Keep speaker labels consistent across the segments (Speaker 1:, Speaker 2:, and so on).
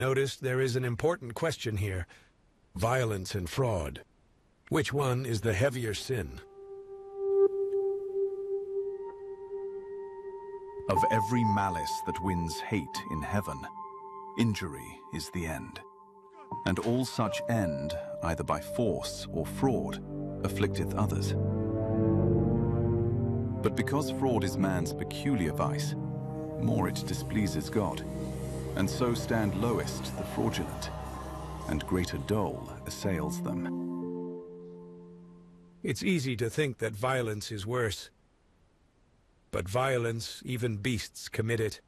Speaker 1: Notice there is an important question here. Violence and fraud. Which one is the heavier sin?
Speaker 2: Of every malice that wins hate in heaven, injury is the end. And all such end, either by force or fraud, afflicteth others. But because fraud is man's peculiar vice, more it displeases God, and so stand lowest the fraudulent, and greater dole assails them.
Speaker 1: It's easy to think that violence is worse. But violence, even beasts commit it.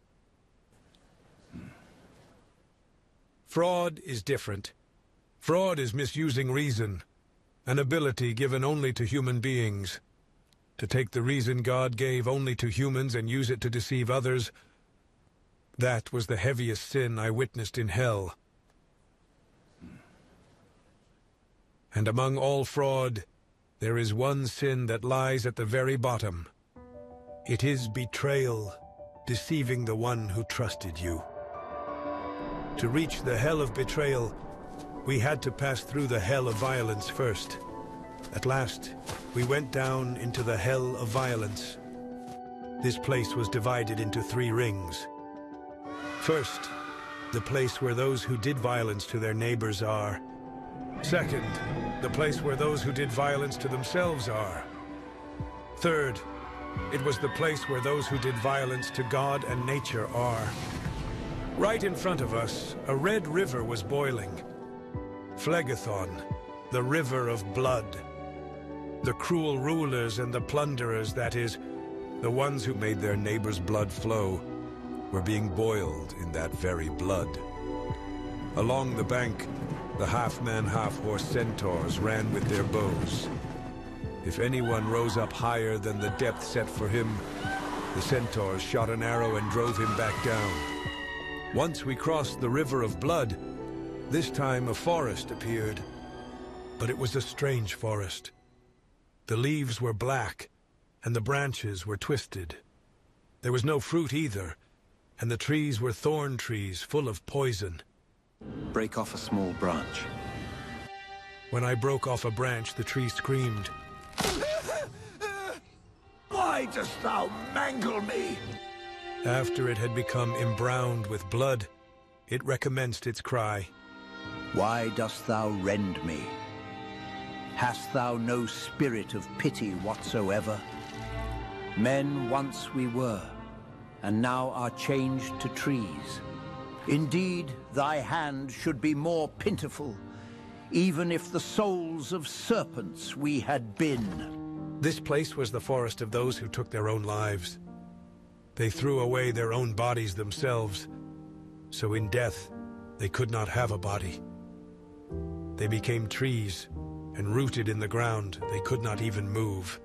Speaker 1: Fraud is different. Fraud is misusing reason, an ability given only to human beings. To take the reason God gave only to humans and use it to deceive others, that was the heaviest sin I witnessed in hell. And among all fraud, there is one sin that lies at the very bottom. It is betrayal, deceiving the one who trusted you. To reach the hell of betrayal, we had to pass through the hell of violence first. At last, we went down into the hell of violence. This place was divided into 3 rings. First, the place where those who did violence to their neighbors are. Second, the place where those who did violence to themselves are. Third, it was the place where those who did violence to God and nature are. Right in front of us, a red river was boiling. Phlegethon, the river of blood. The cruel rulers and the plunderers, that is, the ones who made their neighbors' blood flow, were being boiled in that very blood. Along the bank, the half-man, half-horse centaurs ran with their bows. If anyone rose up higher than the depth set for him, the centaurs shot an arrow and drove him back down. Once we crossed the river of blood, this time a forest appeared. But it was a strange forest. The leaves were black, and the branches were twisted. There was no fruit either, and the trees were thorn trees full of poison.
Speaker 3: Break off a small branch.
Speaker 1: When I broke off a branch, the tree screamed.
Speaker 4: Why dost thou mangle me?
Speaker 1: After it had become embrowned with blood, it recommenced its cry.
Speaker 4: Why dost thou rend me? Hast thou no spirit of pity whatsoever? Men once we were, and now are changed to trees. Indeed, thy hand should be more pitiful, even if the souls of serpents we had been.
Speaker 1: This place was the forest of those who took their own lives. They threw away their own bodies themselves, so in death they could not have a body. They became trees, and rooted in the ground, they could not even move.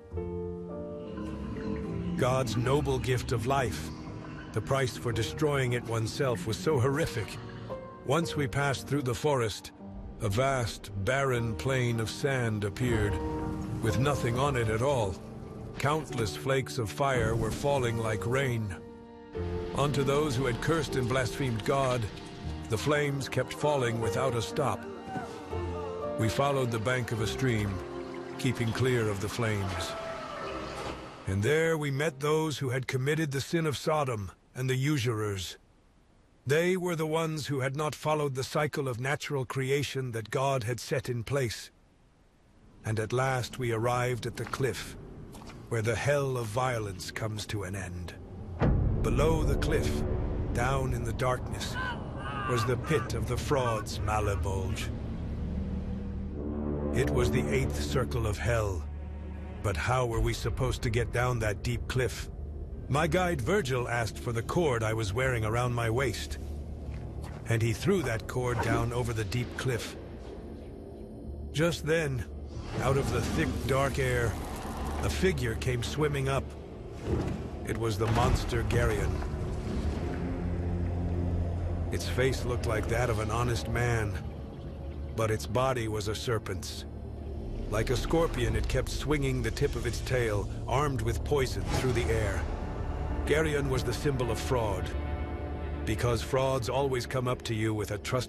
Speaker 1: God's noble gift of life, the price for destroying it oneself, was so horrific. Once we passed through the forest, a vast, barren plain of sand appeared, with nothing on it at all. Countless flakes of fire were falling like rain. Onto those who had cursed and blasphemed God, the flames kept falling without a stop. We followed the bank of a stream, keeping clear of the flames. And there we met those who had committed the sin of Sodom and the usurers. They were the ones who had not followed the cycle of natural creation that God had set in place. And at last we arrived at the cliff, where the hell of violence comes to an end. Below the cliff, down in the darkness, was the pit of the frauds Malabulge. It was the 8th circle of hell. But how were we supposed to get down that deep cliff? My guide Virgil asked for the cord I was wearing around my waist, and he threw that cord down over the deep cliff. Just then, out of the thick, dark air, a figure came swimming up. It was the monster Geryon. Its face looked like that of an honest man, but its body was a serpent's. Like a scorpion, it kept swinging the tip of its tail, armed with poison, through the air. Geryon was the symbol of fraud. because frauds always come up to you with a trust